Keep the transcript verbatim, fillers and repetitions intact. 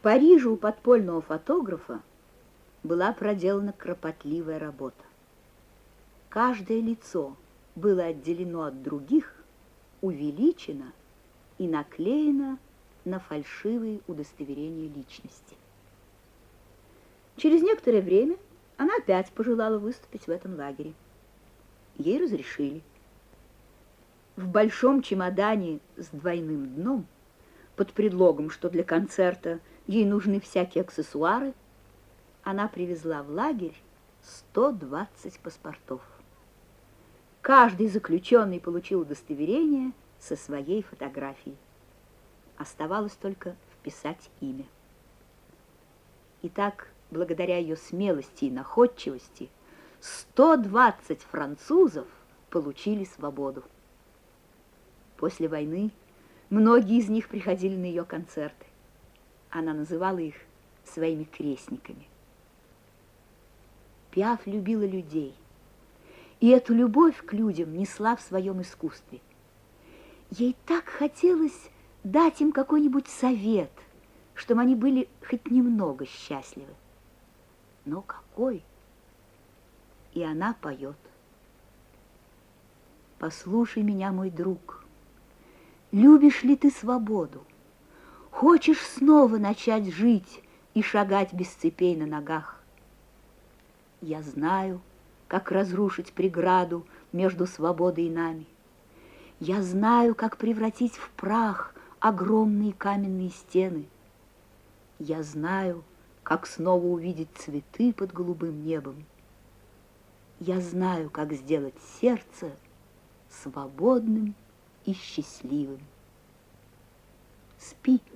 Париже у подпольного фотографа была проделана кропотливая работа. Каждое лицо было отделено от других, увеличено и наклеено на фальшивые удостоверения личности. Через некоторое время она опять пожелала выступить в этом лагере. Ей разрешили. В большом чемодане с двойным дном, под предлогом, что для концерта ей нужны всякие аксессуары, она привезла в лагерь сто двадцать паспортов. Каждый заключенный получил удостоверение со своей фотографией. Оставалось только вписать имя. Итак, благодаря ее смелости и находчивости, сто двадцать французов получили свободу. После войны многие из них приходили на ее концерты. Она называла их своими крестниками. Пиаф любила людей, и эту любовь к людям несла в своем искусстве. Ей так хотелось дать им какой-нибудь совет, чтобы они были хоть немного счастливы. Но какой? И она поет. Послушай меня, мой друг, любишь ли ты свободу? Хочешь снова начать жить и шагать без цепей на ногах? Я знаю, как разрушить преграду между свободой и нами. Я знаю, как превратить в прах огромные каменные стены. Я знаю, как снова увидеть цветы под голубым небом. Я знаю, как сделать сердце свободным и счастливым. Спи.